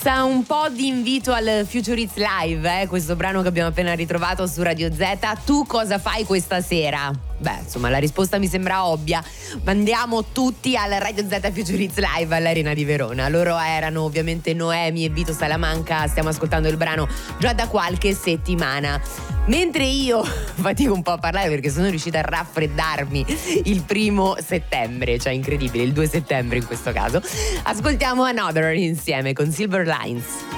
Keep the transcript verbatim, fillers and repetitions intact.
Sa un po' di invito al Future Hits Live, eh? Questo brano che abbiamo appena ritrovato su Radio Z. Tu cosa fai questa sera? Beh, insomma, la risposta mi sembra ovvia. Andiamo tutti al Radio Z Future Hits Live all'Arena di Verona. Loro erano ovviamente Noemi e Vito Salamanca. Stiamo ascoltando il brano già da qualche settimana. Mentre io fatico un po' a parlare perché sono riuscita a raffreddarmi il primo settembre, cioè incredibile, il due settembre in questo caso. Ascoltiamo Another insieme con Silver Lines.